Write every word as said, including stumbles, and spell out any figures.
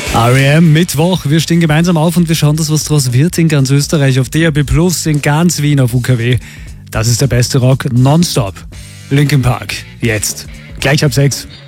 R E M Mittwoch, wir stehen gemeinsam auf und wir schauen, dass was draus wird in ganz Österreich, auf D A B plus, in ganz Wien auf U K W. Das ist der beste Rock nonstop. Linkin Park, jetzt, gleich ab sechs.